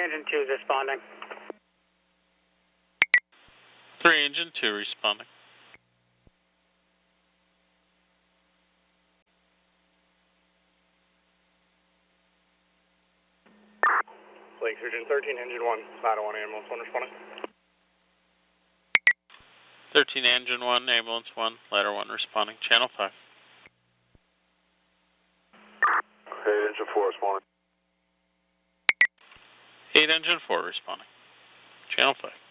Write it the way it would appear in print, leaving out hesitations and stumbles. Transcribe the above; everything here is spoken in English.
Engine 2 is responding. 3 Engine 2 responding. Lake Surgeon 13, Engine 1, Ladder 1, Ambulance 1 responding. 13 Engine 1, Ambulance 1, Ladder 1 responding. Channel 5. 8 Engine 4 responding. 8 Engine 4 responding. Channel 5.